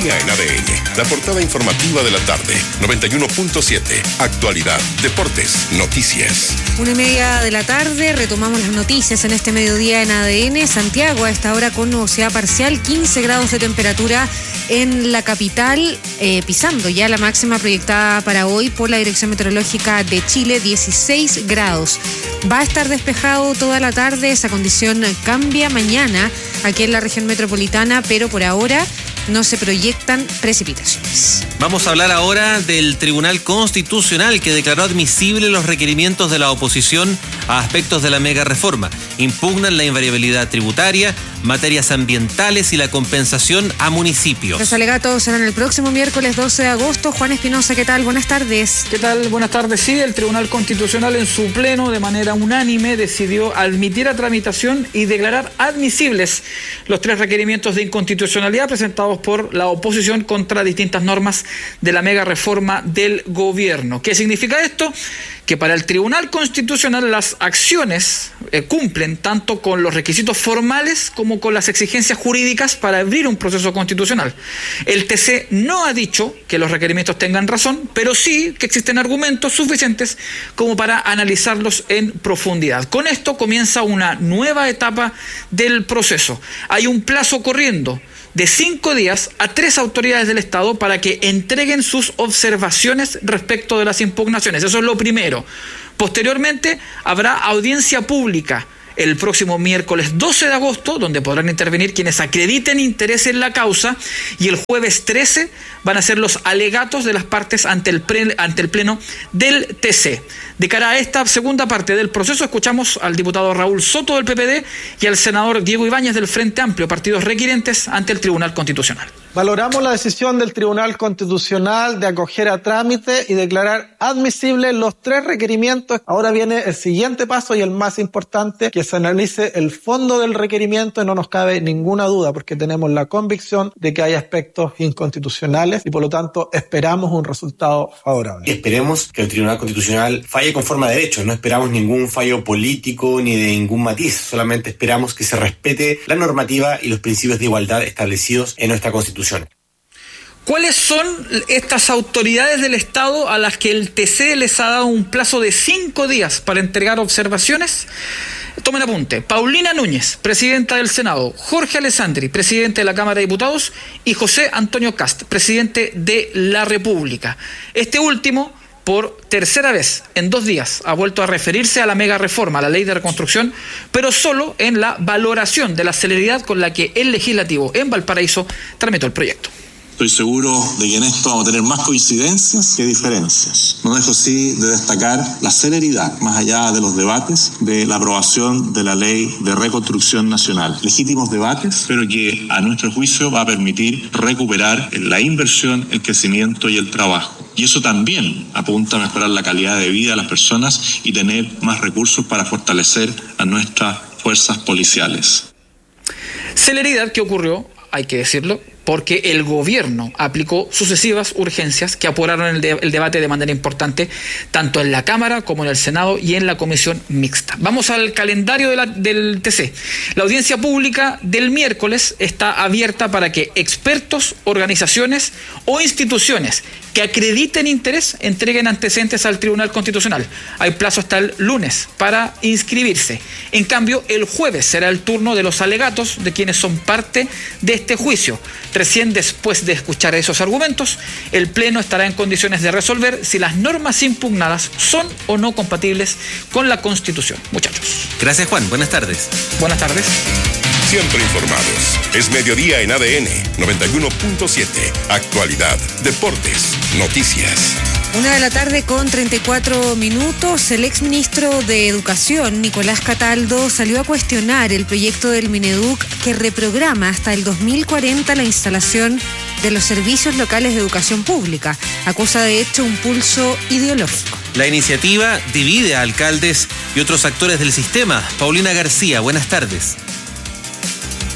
Mediodía en ADN, la portada informativa de la tarde, 91.7, actualidad, deportes, noticias. 1:30 de la tarde, retomamos las noticias en este mediodía en ADN. Santiago a esta hora con nubosidad parcial, 15 grados de temperatura en la capital, pisando ya la máxima proyectada para hoy por la Dirección Meteorológica de Chile, 16 grados. Va a estar despejado toda la tarde, esa condición cambia mañana aquí en la región metropolitana, pero por ahora no se proyectan precipitaciones. Vamos a hablar ahora del Tribunal Constitucional que declaró admisibles los requerimientos de la oposición a aspectos de la mega reforma. Impugnan la invariabilidad tributaria, materias ambientales y la compensación a municipios. Los alegatos serán el próximo miércoles 12 de agosto. Juan Espinosa, ¿qué tal? Buenas tardes. ¿Qué tal? Buenas tardes. Sí, el Tribunal Constitucional en su pleno de manera unánime decidió admitir a tramitación y declarar admisibles los 3 requerimientos de inconstitucionalidad presentados por la oposición contra distintas normas de la mega reforma del gobierno. ¿Qué significa esto? Que para el Tribunal Constitucional las acciones cumplen tanto con los requisitos formales como con las exigencias jurídicas para abrir un proceso constitucional. El TC no ha dicho que los requerimientos tengan razón, pero sí que existen argumentos suficientes como para analizarlos en profundidad. Con esto comienza una nueva etapa del proceso. Hay un plazo corriendo de 5 días a 3 autoridades del Estado para que entreguen sus observaciones respecto de las impugnaciones. Eso es lo primero. Posteriormente habrá audiencia pública el próximo miércoles 12 de agosto, donde podrán intervenir quienes acrediten interés en la causa, y el jueves 13 van a ser los alegatos de las partes ante el Pleno del TC. De cara a esta segunda parte del proceso, escuchamos al diputado Raúl Soto del PPD y al senador Diego Ibáñez del Frente Amplio, partidos requirientes ante el Tribunal Constitucional. Valoramos la decisión del Tribunal Constitucional de acoger a trámite y declarar admisibles los 3 requerimientos. Ahora viene el siguiente paso y el más importante, que se analice el fondo del requerimiento, y no nos cabe ninguna duda porque tenemos la convicción de que hay aspectos inconstitucionales y por lo tanto esperamos un resultado favorable. Esperemos que el Tribunal Constitucional falle conforme a derecho, no esperamos ningún fallo político ni de ningún matiz, solamente esperamos que se respete la normativa y los principios de igualdad establecidos en nuestra Constitución. ¿Cuáles son estas autoridades del Estado a las que el TC les ha dado un plazo de 5 días para entregar observaciones? Tomen apunte. Paulina Núñez, presidenta del Senado, Jorge Alessandri, presidente de la Cámara de Diputados, y José Antonio Kast, presidente de la República. Este último, por tercera vez en 2 días, ha vuelto a referirse a la mega reforma, a la ley de reconstrucción, pero solo en la valoración de la celeridad con la que el legislativo en Valparaíso tramitó el proyecto. Estoy seguro de que en esto vamos a tener más coincidencias que diferencias. No dejo sí de destacar la celeridad, más allá de los debates, de la aprobación de la ley de reconstrucción nacional. Legítimos debates, pero que a nuestro juicio va a permitir recuperar la inversión, el crecimiento y el trabajo. Y eso también apunta a mejorar la calidad de vida de las personas y tener más recursos para fortalecer a nuestras fuerzas policiales. Celeridad que ocurrió, hay que decirlo, porque el gobierno aplicó sucesivas urgencias que apuraron el debate de manera importante, tanto en la Cámara como en el Senado y en la Comisión Mixta. Vamos al calendario del TC. La audiencia pública del miércoles está abierta para que expertos, organizaciones o instituciones que acrediten interés entreguen antecedentes al Tribunal Constitucional. Hay plazo hasta el lunes para inscribirse. En cambio, el jueves será el turno de los alegatos de quienes son parte de este juicio. Recién después de escuchar esos argumentos, el Pleno estará en condiciones de resolver si las normas impugnadas son o no compatibles con la Constitución. Muchachos. Gracias, Juan. Buenas tardes. Buenas tardes. Siempre informados. Es mediodía en ADN 91.7. Actualidad, deportes, noticias. 1:34 p.m. El exministro de Educación, Nicolás Cataldo, salió a cuestionar el proyecto del Mineduc que reprograma hasta el 2040 la instalación de los servicios locales de educación pública. Acusa de hecho un pulso ideológico. La iniciativa divide a alcaldes y otros actores del sistema. Paulina García, buenas tardes.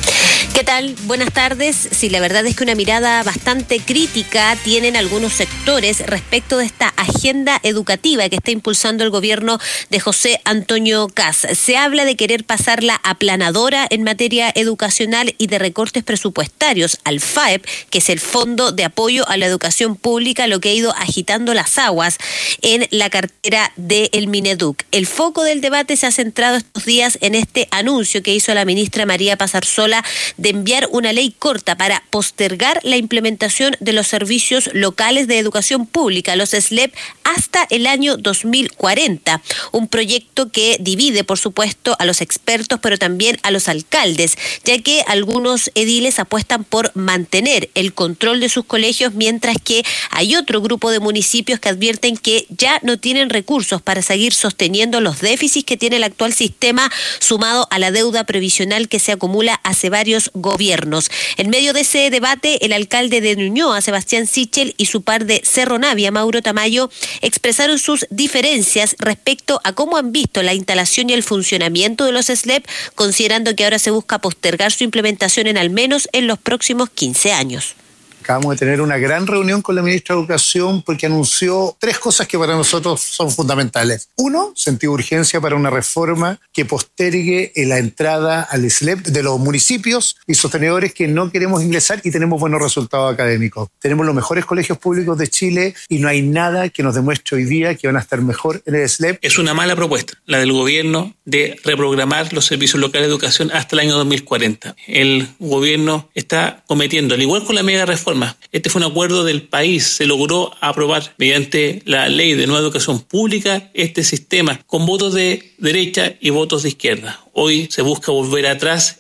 ¿Qué tal? Buenas tardes. Sí, la verdad es que una mirada bastante crítica tienen algunos sectores respecto de esta agenda educativa que está impulsando el gobierno de José Antonio Kast. Se habla de querer pasar la aplanadora en materia educacional y de recortes presupuestarios al FAEP, que es el Fondo de Apoyo a la Educación Pública, lo que ha ido agitando las aguas en la cartera del Mineduc. El foco del debate se ha centrado estos días en este anuncio que hizo la ministra María Paz Arzola de enviar una ley corta para postergar la implementación de los servicios locales de educación pública, los SLEP, hasta el año 2040. Un proyecto que divide, por supuesto, a los expertos, pero también a los alcaldes, ya que algunos ediles apuestan por mantener el control de sus colegios, mientras que hay otro grupo de municipios que advierten que ya no tienen recursos para seguir sosteniendo los déficits que tiene el actual sistema, sumado a la deuda previsional que se acumula hace varios gobiernos. En medio de ese debate, el alcalde de Ñuñoa, Sebastián Sichel, y su par de Cerro Navia, Mauro Tamayo, expresaron sus diferencias respecto a cómo han visto la instalación y el funcionamiento de los SLEP, considerando que ahora se busca postergar su implementación al menos en los próximos 15 años. Acabamos de tener una gran reunión con la ministra de Educación porque anunció 3 cosas que para nosotros son fundamentales. 1, sentido de urgencia para una reforma que postergue la entrada al SLEP de los municipios y sostenedores que no queremos ingresar y tenemos buenos resultados académicos. Tenemos los mejores colegios públicos de Chile y no hay nada que nos demuestre hoy día que van a estar mejor en el SLEP. Es una mala propuesta, la del gobierno, de reprogramar los servicios locales de educación hasta el año 2040. El gobierno está cometiendo, al igual con la mega reforma, este fue un acuerdo del país, se logró aprobar mediante la ley de nueva educación pública este sistema con votos de derecha y votos de izquierda. Hoy se busca volver atrás.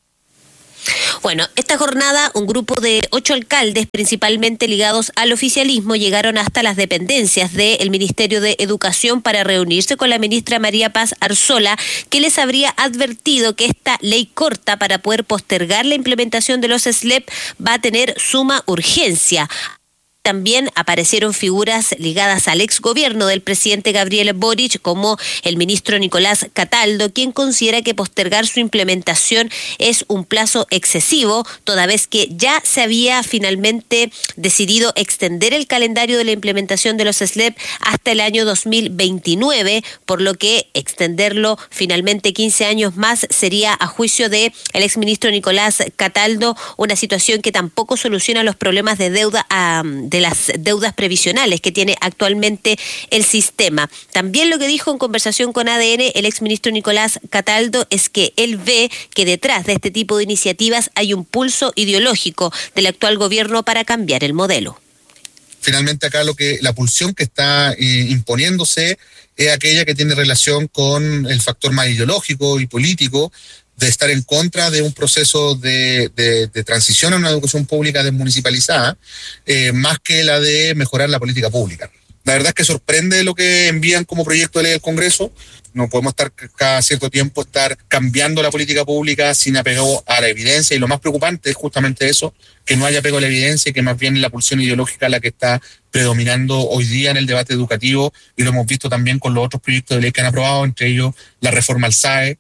Bueno, esta jornada un grupo de 8 alcaldes, principalmente ligados al oficialismo, llegaron hasta las dependencias del Ministerio de Educación para reunirse con la ministra María Paz Arzola, que les habría advertido que esta ley corta para poder postergar la implementación de los SLEP va a tener suma urgencia. También aparecieron figuras ligadas al exgobierno del presidente Gabriel Boric, como el ministro Nicolás Cataldo, quien considera que postergar su implementación es un plazo excesivo, toda vez que ya se había finalmente decidido extender el calendario de la implementación de los SLEP hasta el año 2029, por lo que extenderlo finalmente 15 años más sería, a juicio de el exministro Nicolás Cataldo, una situación que tampoco soluciona los problemas de deuda de las deudas previsionales que tiene actualmente el sistema. También lo que dijo en conversación con ADN el exministro Nicolás Cataldo es que él ve que detrás de este tipo de iniciativas hay un pulso ideológico del actual gobierno para cambiar el modelo. Finalmente acá la pulsión que está imponiéndose es aquella que tiene relación con el factor más ideológico y político de estar en contra de un proceso de transición a una educación pública desmunicipalizada, más que la de mejorar la política pública. La verdad es que sorprende lo que envían como proyecto de ley al Congreso. No podemos estar cada cierto tiempo cambiando la política pública sin apego a la evidencia, y lo más preocupante es justamente eso, que no haya apego a la evidencia y que más bien la pulsión ideológica la que está predominando hoy día en el debate educativo, y lo hemos visto también con los otros proyectos de ley que han aprobado, entre ellos la reforma al SAE.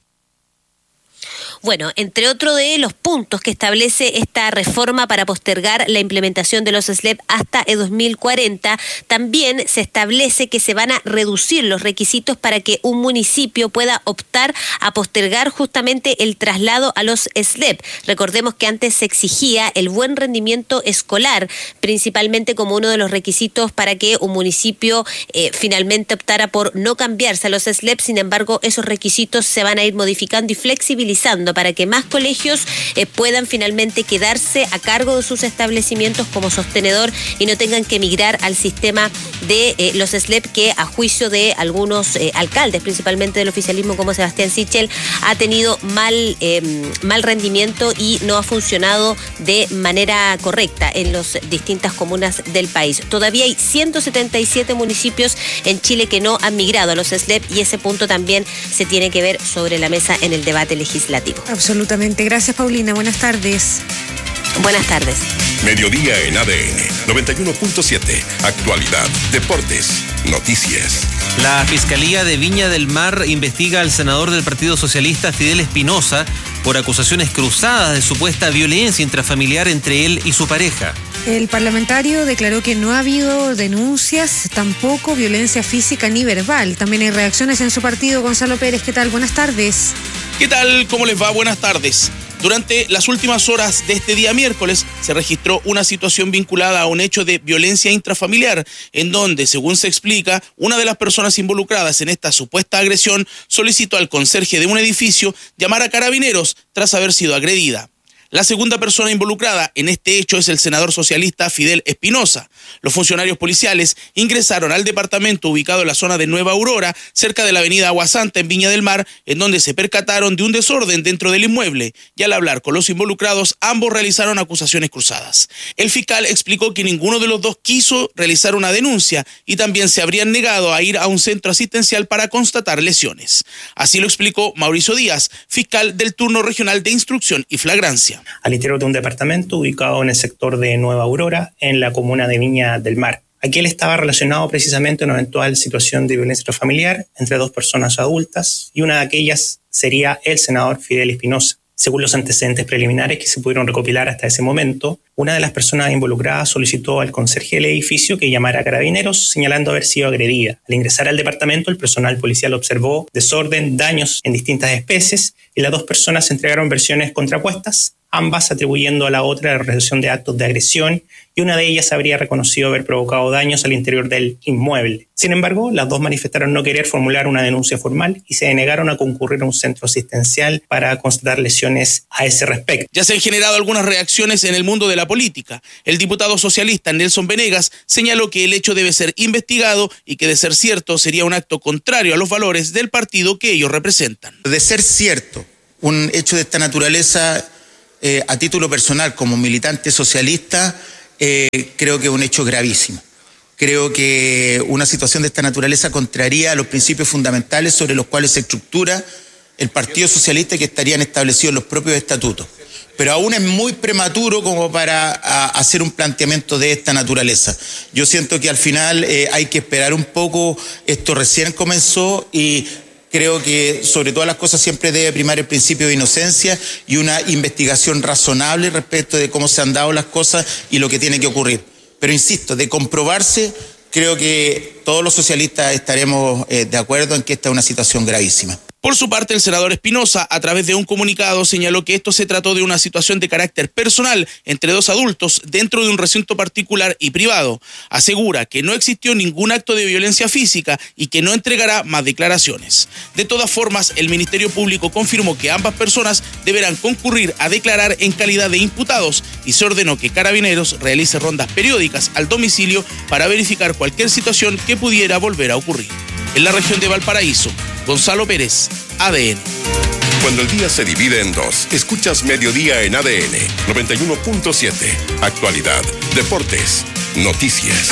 Bueno, entre otro de los puntos que establece esta reforma para postergar la implementación de los SLEP hasta el 2040, también se establece que se van a reducir los requisitos para que un municipio pueda optar a postergar justamente el traslado a los SLEP. Recordemos que antes se exigía el buen rendimiento escolar, principalmente como uno de los requisitos para que un municipio finalmente optara por no cambiarse a los SLEP. Sin embargo, esos requisitos se van a ir modificando y flexibilizando para que más colegios puedan finalmente quedarse a cargo de sus establecimientos como sostenedor y no tengan que migrar al sistema de los SLEP, que a juicio de algunos alcaldes, principalmente del oficialismo como Sebastián Sichel, ha tenido mal rendimiento y no ha funcionado de manera correcta en las distintas comunas del país. Todavía hay 177 municipios en Chile que no han migrado a los SLEP, y ese punto también se tiene que ver sobre la mesa en el debate legislativo. Absolutamente. Gracias, Paulina. Buenas tardes. Buenas tardes. Mediodía en ADN 91.7. Actualidad, deportes, noticias. La Fiscalía de Viña del Mar investiga al senador del Partido Socialista, Fidel Espinosa, por acusaciones cruzadas de supuesta violencia intrafamiliar entre él y su pareja. El parlamentario declaró que no ha habido denuncias, tampoco violencia física ni verbal. También hay reacciones en su partido. Gonzalo Pérez, ¿qué tal? Buenas tardes. ¿Qué tal? ¿Cómo les va? Buenas tardes. Durante las últimas horas de este día miércoles se registró una situación vinculada a un hecho de violencia intrafamiliar, en donde, según se explica, una de las personas involucradas en esta supuesta agresión solicitó al conserje de un edificio llamar a carabineros tras haber sido agredida. La segunda persona involucrada en este hecho es el senador socialista Fidel Espinosa. Los funcionarios policiales ingresaron al departamento ubicado en la zona de Nueva Aurora, cerca de la avenida Aguasanta en Viña del Mar, en donde se percataron de un desorden dentro del inmueble, y al hablar con los involucrados, ambos realizaron acusaciones cruzadas. El fiscal explicó que ninguno de los dos quiso realizar una denuncia y también se habrían negado a ir a un centro asistencial para constatar lesiones. Así lo explicó Mauricio Díaz, fiscal del turno regional de instrucción y flagrancia. Al interior de un departamento ubicado en el sector de Nueva Aurora, en la comuna de Viña del Mar. Aquí él estaba relacionado precisamente a una eventual situación de violencia intrafamiliar entre dos personas adultas, y una de aquellas sería el senador Fidel Espinosa. Según los antecedentes preliminares que se pudieron recopilar hasta ese momento, una de las personas involucradas solicitó al conserje del edificio que llamara a carabineros, señalando haber sido agredida. Al ingresar al departamento, el personal policial observó desorden, daños en distintas especies, y las dos personas entregaron versiones contrapuestas, ambas atribuyendo a la otra la realización de actos de agresión, y una de ellas habría reconocido haber provocado daños al interior del inmueble. Sin embargo, las dos manifestaron no querer formular una denuncia formal y se negaron a concurrir a un centro asistencial para constatar lesiones a ese respecto. Ya se han generado algunas reacciones en el mundo de la política. El diputado socialista Nelson Venegas señaló que el hecho debe ser investigado y que, de ser cierto, sería un acto contrario a los valores del partido que ellos representan. De ser cierto, un hecho de esta naturaleza, a título personal, como militante socialista, creo que es un hecho gravísimo. Creo que una situación de esta naturaleza contraría a los principios fundamentales sobre los cuales se estructura el Partido Socialista, que estarían establecidos en los propios estatutos. Pero aún es muy prematuro como para hacer un planteamiento de esta naturaleza. Yo siento que al final hay que esperar un poco. Esto recién comenzó y creo que sobre todas las cosas siempre debe primar el principio de inocencia y una investigación razonable respecto de cómo se han dado las cosas y lo que tiene que ocurrir. Pero insisto, de comprobarse, creo que todos los socialistas estaremos de acuerdo en que esta es una situación gravísima. Por su parte, el senador Espinosa, a través de un comunicado, señaló que esto se trató de una situación de carácter personal entre dos adultos dentro de un recinto particular y privado. Asegura que no existió ningún acto de violencia física y que no entregará más declaraciones. De todas formas, el Ministerio Público confirmó que ambas personas deberán concurrir a declarar en calidad de imputados y se ordenó que Carabineros realice rondas periódicas al domicilio para verificar cualquier situación que pudiera volver a ocurrir. En la región de Valparaíso, Gonzalo Pérez, ADN. Cuando el día se divide en dos, escuchas Mediodía en ADN 91.7. Actualidad, deportes, noticias.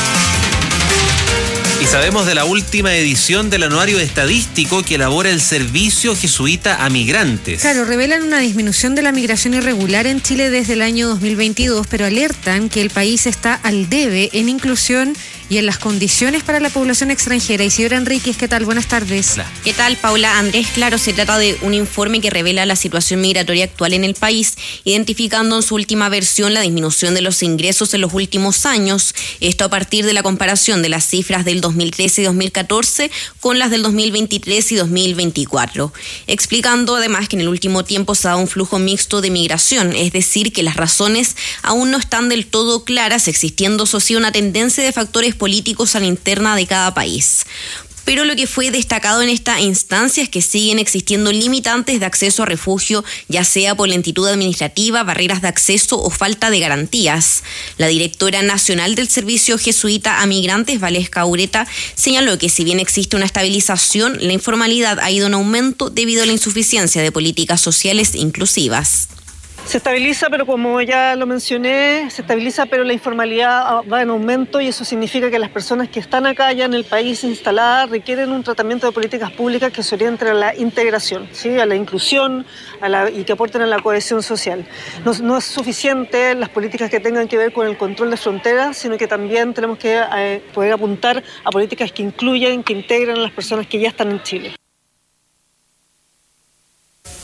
Y sabemos de la última edición del anuario estadístico que elabora el Servicio Jesuita a Migrantes. Claro, revelan una disminución de la migración irregular en Chile desde el año 2022, pero alertan que el país está al debe en inclusión y en las condiciones para la población extranjera. Isidora Enríquez, ¿qué tal? Buenas tardes. ¿Qué tal, Paula? Andrés, claro, se trata de un informe que revela la situación migratoria actual en el país, identificando en su última versión la disminución de los ingresos en los últimos años. Esto a partir de la comparación de las cifras del 2013 y 2014 con las del 2023 y 2024. Explicando además que en el último tiempo se ha dado un flujo mixto de migración, es decir, que las razones aún no están del todo claras, existiendo eso sí una tendencia de factores políticos a la interna de cada país. Pero lo que fue destacado en esta instancia es que siguen existiendo limitantes de acceso a refugio, ya sea por lentitud administrativa, barreras de acceso o falta de garantías. La directora nacional del Servicio Jesuita a Migrantes, Valesca Ureta, señaló que si bien existe una estabilización, la informalidad ha ido en aumento debido a la insuficiencia de políticas sociales inclusivas. Se estabiliza, pero como ya lo mencioné, se estabiliza, pero la informalidad va en aumento y eso significa que las personas que están acá ya en el país instaladas requieren un tratamiento de políticas públicas que se orienten a la integración, ¿sí? A la inclusión y que aporten a la cohesión social. No es suficiente las políticas que tengan que ver con el control de fronteras, sino que también tenemos que poder apuntar a políticas que incluyan, que integren a las personas que ya están en Chile.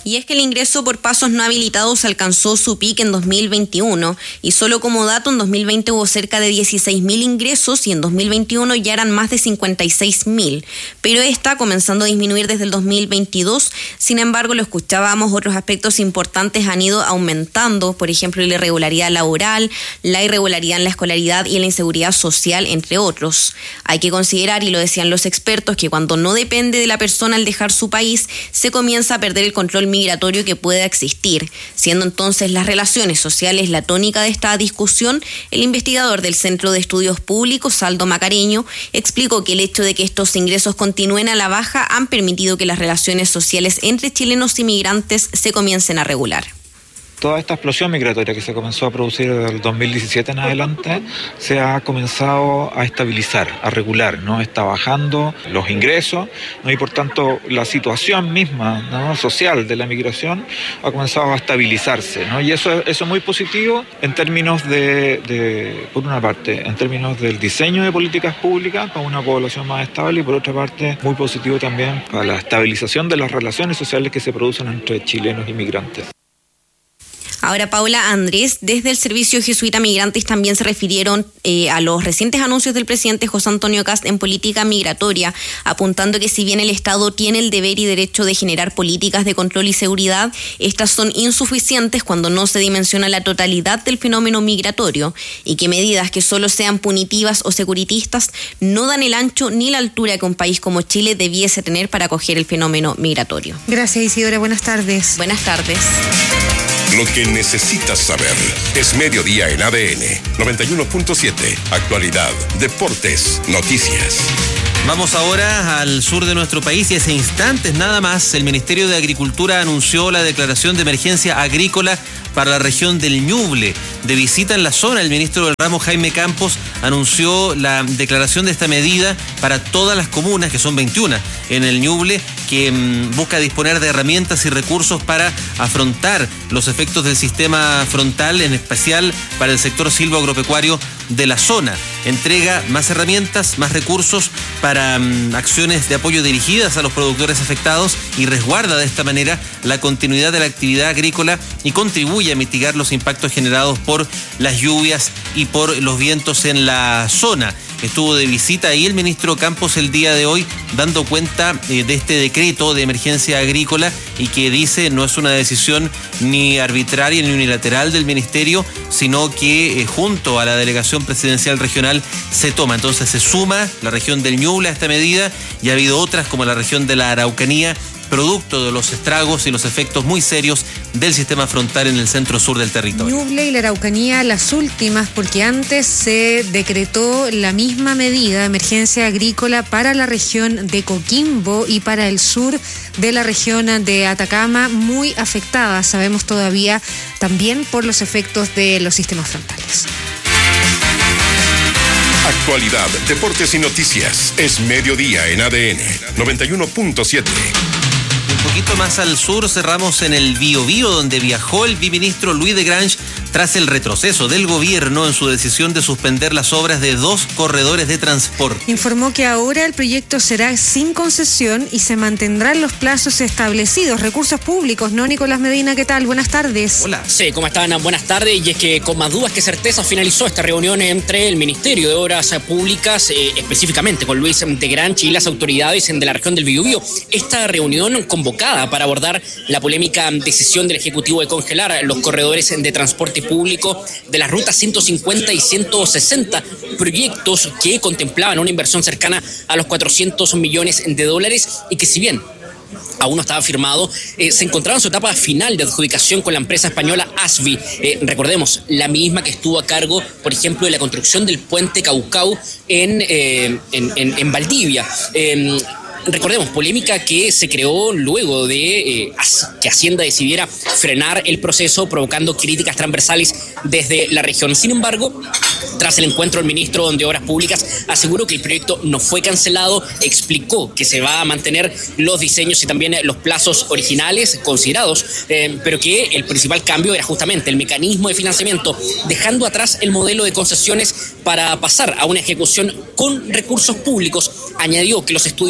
Y es que el ingreso por pasos no habilitados alcanzó su pico en 2021 y solo como dato en 2020 hubo cerca de 16.000 ingresos y en 2021 ya eran más de 56.000, pero está comenzando a disminuir desde el 2022. Sin embargo, lo escuchábamos, otros aspectos importantes han ido aumentando, por ejemplo, la irregularidad laboral, la irregularidad en la escolaridad y la inseguridad social, entre otros. Hay que considerar, y lo decían los expertos, que cuando no depende de la persona al dejar su país, se comienza a perder el control migratorio que pueda existir, siendo entonces las relaciones sociales la tónica de esta discusión. El investigador del Centro de Estudios Públicos, Aldo Macareño, explicó que el hecho de que estos ingresos continúen a la baja han permitido que las relaciones sociales entre chilenos y migrantes se comiencen a regular. Toda esta explosión migratoria que se comenzó a producir desde el 2017 en adelante se ha comenzado a estabilizar, a regular, ¿no? Está bajando los ingresos, ¿no? Y por tanto la situación misma, ¿no?, social de la migración ha comenzado a estabilizarse, ¿no? Y eso es muy positivo en términos por una parte, en términos del diseño de políticas públicas para una población más estable, y por otra parte muy positivo también para la estabilización de las relaciones sociales que se producen entre chilenos y migrantes. Ahora, Paula, Andrés, desde el Servicio Jesuita Migrantes también se refirieron a los recientes anuncios del presidente José Antonio Kast en política migratoria, apuntando que si bien el Estado tiene el deber y derecho de generar políticas de control y seguridad, estas son insuficientes cuando no se dimensiona la totalidad del fenómeno migratorio, y que medidas que solo sean punitivas o securitistas no dan el ancho ni la altura que un país como Chile debiese tener para acoger el fenómeno migratorio. Gracias, Isidora. Buenas tardes. Buenas tardes. Lo que necesitas saber es Mediodía en ADN 91.7. Actualidad, deportes, noticias. Vamos ahora al sur de nuestro país y hace instantes nada más el Ministerio de Agricultura anunció la declaración de emergencia agrícola para la región del Ñuble. De visita en la zona, el ministro del ramo, Jaime Campos, anunció la declaración de esta medida para todas las comunas, que son 21 en el Ñuble, que busca disponer de herramientas y recursos para afrontar los efectos del sistema frontal, en especial para el sector silvoagropecuario de la zona. Entrega más herramientas, más recursos para acciones de apoyo dirigidas a los productores afectados y resguarda de esta manera la continuidad de la actividad agrícola y contribuye a mitigar los impactos generados por las lluvias y por los vientos en la zona. Estuvo de visita ahí el ministro Campos el día de hoy dando cuenta de este decreto de emergencia agrícola, y que dice no es una decisión ni arbitraria ni unilateral del ministerio, sino que junto a la delegación presidencial regional se toma. Entonces se suma la región del Ñuble a esta medida, y ha habido otras como la región de la Araucanía, producto de los estragos y los efectos muy serios del sistema frontal en el centro-sur del territorio. Ñuble y la Araucanía las últimas, porque antes se decretó la misma medida de emergencia agrícola para la región de Coquimbo y para el sur de la región de Atacama, muy afectada, sabemos todavía, también por los efectos de los sistemas frontales. Actualidad, deportes y noticias. Es Mediodía en ADN 91.7. Un poquito más al sur cerramos en el Biobío, donde viajó el biministro Luis de Grange tras el retroceso del gobierno en su decisión de suspender las obras de 2 corredores de transporte. Informó que ahora el proyecto será sin concesión y se mantendrán los plazos establecidos. Recursos públicos, ¿no, Nicolás Medina? ¿Qué tal? Buenas tardes. Hola. Sí, ¿cómo están? Buenas tardes. Y es que con más dudas que certezas finalizó esta reunión entre el Ministerio de Obras Públicas, específicamente con Luis de Grange y las autoridades de la región del Biobío. Esta reunión convocada para abordar la polémica decisión del Ejecutivo de congelar los corredores de transporte público de las rutas 150 y 160, proyectos que contemplaban una inversión cercana a los $400 millones y que, si bien aún no estaba firmado, se encontraba en su etapa final de adjudicación con la empresa española ASVI. Recordemos, la misma que estuvo a cargo, por ejemplo, de la construcción del puente Caucau en Valdivia. Recordemos, polémica que se creó luego de que Hacienda decidiera frenar el proceso, provocando críticas transversales desde la región. Sin embargo, tras el encuentro, el ministro de Obras Públicas aseguró que el proyecto no fue cancelado, explicó que se va a mantener los diseños y también los plazos originales considerados, pero que el principal cambio era justamente el mecanismo de financiamiento, dejando atrás el modelo de concesiones para pasar a una ejecución con recursos públicos. Añadió que los estudios van a comenzar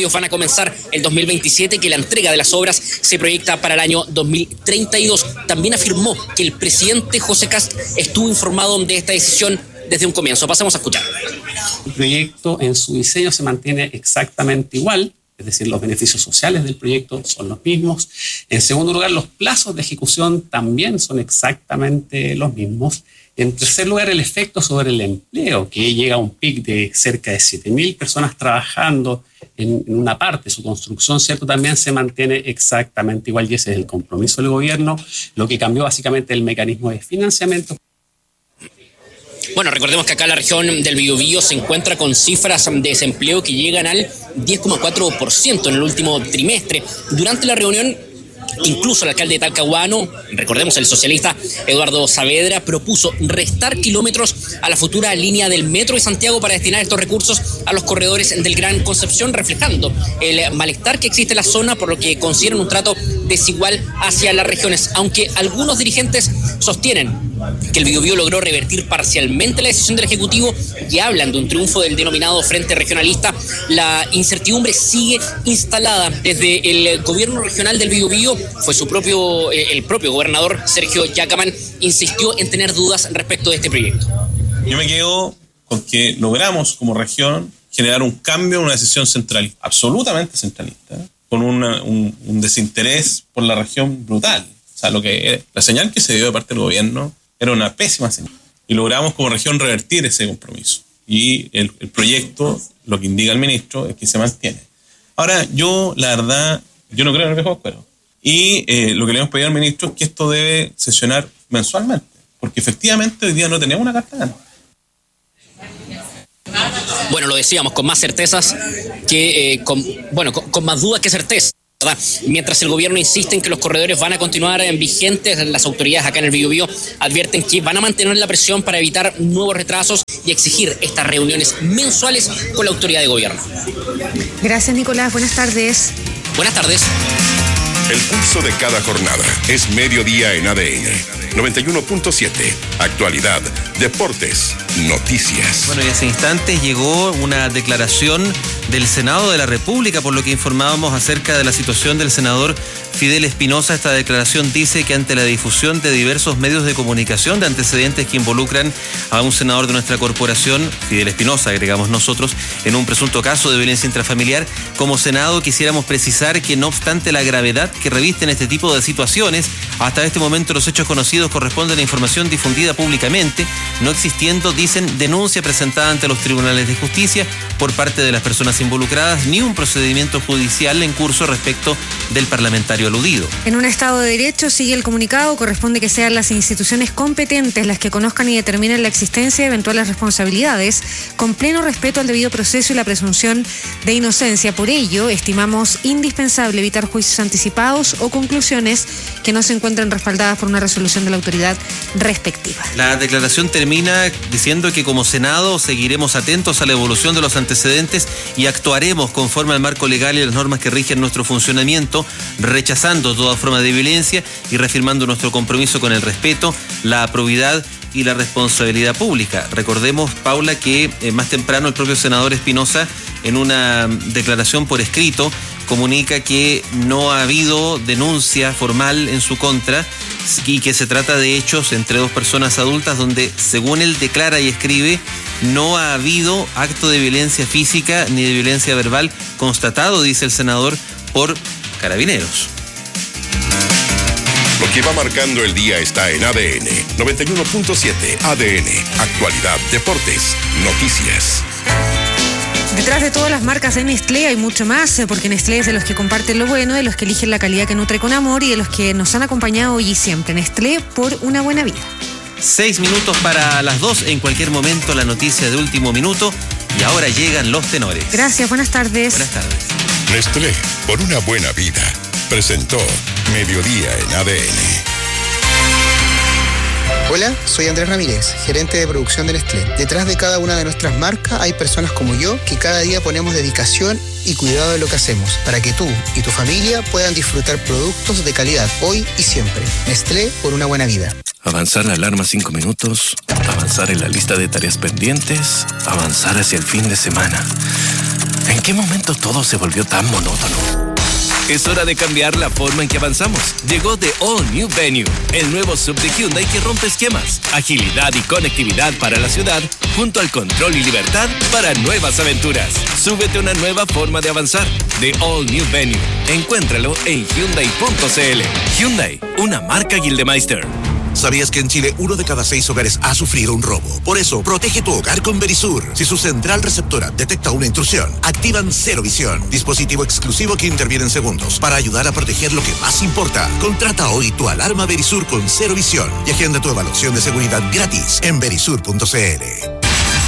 comenzar el 2027, que la entrega de las obras se proyecta para el año 2032. También afirmó que el presidente José Kast estuvo informado de esta decisión desde un comienzo. Pasemos a escuchar. El proyecto en su diseño se mantiene exactamente igual, es decir, los beneficios sociales del proyecto son los mismos. En segundo lugar, los plazos de ejecución también son exactamente los mismos. En tercer lugar, el efecto sobre el empleo, que llega a un pic de cerca de 7.000 personas trabajando en una parte de su construcción, ¿cierto? También se mantiene exactamente igual, y ese es el compromiso del gobierno. Lo que cambió básicamente el mecanismo de financiamiento. Bueno, recordemos que acá la región del Biobío se encuentra con cifras de desempleo que llegan al 10,4% en el último trimestre. Durante la reunión, incluso el alcalde de Talcahuano, recordemos el socialista Eduardo Saavedra, propuso restar kilómetros a la futura línea del metro de Santiago para destinar estos recursos a los corredores del Gran Concepción, reflejando el malestar que existe en la zona, por lo que consideran un trato desigual hacia las regiones. Aunque algunos dirigentes sostienen que el Biobío logró revertir parcialmente la decisión del Ejecutivo y hablan de un triunfo del denominado Frente Regionalista, la incertidumbre sigue instalada. Desde el gobierno regional del Biobío, fue el propio gobernador Sergio Yacamán insistió en tener dudas respecto de este proyecto. Yo me quedo con que logramos como región generar un cambio en una decisión centralista, absolutamente centralista, con un desinterés por la región brutal. O sea, la señal que se dio de parte del gobierno era una pésima señal. Y logramos como región revertir ese compromiso. Y el proyecto, lo que indica el ministro, es que se mantiene. Ahora, la verdad, yo no creo en el viejo escuero. Y lo que le hemos pedido al ministro es que esto debe sesionar mensualmente. Porque efectivamente hoy día no tenemos una carta de antes. Bueno, lo decíamos, con más certezas con más dudas que certezas. Mientras el gobierno insiste en que los corredores van a continuar vigentes, las autoridades acá en el Biobío advierten que van a mantener la presión para evitar nuevos retrasos y exigir estas reuniones mensuales con la autoridad de gobierno. Gracias, Nicolás. Buenas tardes. Buenas tardes. El pulso de cada jornada es Mediodía en ADN 91.7. Actualidad, deportes, noticias. Bueno, y hace instantes llegó una declaración del Senado de la República, por lo que informábamos acerca de la situación del senador Fidel Espinosa. Esta declaración dice que ante la difusión de diversos medios de comunicación de antecedentes que involucran a un senador de nuestra corporación, Fidel Espinosa, agregamos nosotros, en un presunto caso de violencia intrafamiliar, como Senado quisiéramos precisar que no obstante la gravedad que revisten este tipo de situaciones, hasta este momento los hechos conocidos corresponden a información difundida públicamente, no existiendo, dicen, denuncia presentada ante los tribunales de justicia por parte de las personas involucradas, ni un procedimiento judicial en curso respecto del parlamentario aludido. En un Estado de Derecho, sigue el comunicado, corresponde que sean las instituciones competentes las que conozcan y determinen la existencia de eventuales responsabilidades, con pleno respeto al debido proceso y la presunción de inocencia. Por ello, estimamos indispensable evitar juicios anticipados o conclusiones que no se encuentren respaldadas por una resolución de la autoridad respectiva. La declaración termina diciendo que como Senado seguiremos atentos a la evolución de los antecedentes y actuaremos conforme al marco legal y las normas que rigen nuestro funcionamiento, rechazando toda forma de violencia y reafirmando nuestro compromiso con el respeto, la probidad y la responsabilidad pública. Recordemos, Paula, que más temprano el propio senador Espinosa, en una declaración por escrito, comunica que no ha habido denuncia formal en su contra y que se trata de hechos entre dos personas adultas donde, según él declara y escribe, no ha habido acto de violencia física ni de violencia verbal constatado, dice el senador, por Carabineros. Lo que va marcando el día está en ADN 91.7. ADN, actualidad, deportes, noticias. Detrás de todas las marcas de Nestlé hay mucho más, porque Nestlé es de los que comparten lo bueno, de los que eligen la calidad que nutre con amor y de los que nos han acompañado hoy y siempre. Nestlé, por una buena vida. 6 minutos para las 2, en cualquier momento la noticia de último minuto, y ahora llegan los tenores. Gracias, buenas tardes. Buenas tardes. Nestlé, por una buena vida, presentó Mediodía en ADN. Hola, soy Andrés Ramírez, gerente de producción de Nestlé. Detrás de cada una de nuestras marcas hay personas como yo que cada día ponemos dedicación y cuidado de lo que hacemos para que tú y tu familia puedan disfrutar productos de calidad hoy y siempre. Nestlé, por una buena vida. Avanzar la alarma 5 minutos, avanzar en la lista de tareas pendientes, avanzar hacia el fin de semana. ¿En qué momento todo se volvió tan monótono? Es hora de cambiar la forma en que avanzamos. Llegó The All New Venue, el nuevo sub de Hyundai que rompe esquemas, agilidad y conectividad para la ciudad, junto al control y libertad para nuevas aventuras. Súbete a una nueva forma de avanzar. The All New Venue. Encuéntralo en Hyundai.cl. Hyundai, una marca Gildemeister. ¿Sabías que en Chile 1 de cada 6 hogares ha sufrido un robo? Por eso, protege tu hogar con Verisur. Si su central receptora detecta una intrusión, activan Cero Visión, dispositivo exclusivo que interviene en segundos para ayudar a proteger lo que más importa. Contrata hoy tu alarma Verisur con Cero Visión y agenda tu evaluación de seguridad gratis en verisur.cl.